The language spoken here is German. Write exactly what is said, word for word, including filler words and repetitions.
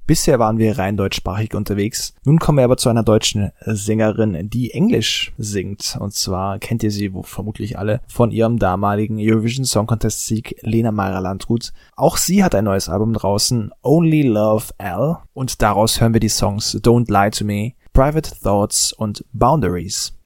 Bisher waren wir rein deutschsprachig unterwegs. Nun kommen wir aber zu einer deutschen Sängerin, die Englisch singt. Und zwar kennt ihr sie wo vermutlich alle von ihrem damaligen Eurovision Song Contest Sieg Lena-Mara Landrut. Auch sie hat ein neues Album draußen, Only Love L. Und daraus hören wir die Songs Don't Lie to Me, Private Thoughts und Boundaries.